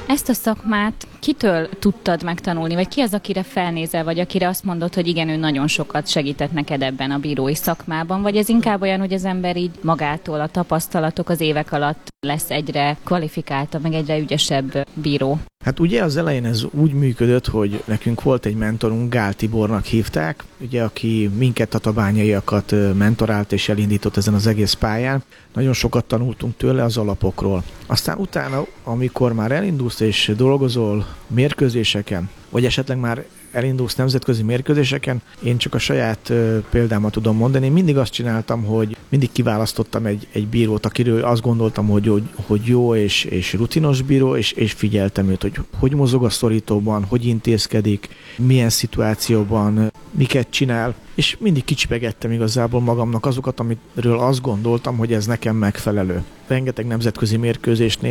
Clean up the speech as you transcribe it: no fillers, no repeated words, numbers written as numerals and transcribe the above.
Ezt a szakmát kitől tudtad megtanulni, vagy ki az, akire felnézel, vagy akire azt mondod, hogy igen, ő nagyon sokat segített neked ebben a bírói szakmában, vagy ez inkább olyan, hogy az ember így magától, a tapasztalatok az évek alatt lesz egyre kvalifikáltabb, meg egyre ügyesebb bíró? Hát ugye az elején ez úgy működött, hogy nekünk volt egy mentorunk, Gál Tibornak hívták, ugye, aki minket, tatabányaiakat mentorált és elindított ezen az egész pályán. Nagyon sokat tanultunk tőle az alapokról. Aztán utána, amikor már elindulsz és dolgozol mérkőzéseken, vagy esetleg már elindulsz nemzetközi mérkőzéseken, én csak a saját példámat tudom mondani. Én mindig azt csináltam, hogy mindig kiválasztottam egy bírót, akiről azt gondoltam, hogy jó és rutinos bíró, és figyeltem őt, hogy mozog a szorítóban, hogy intézkedik, milyen szituációban, miket csinál, és mindig kicsipegettem igazából magamnak azokat, amiről azt gondoltam, hogy ez nekem megfelelő. Rengeteg nemzetközi mérkőzésnél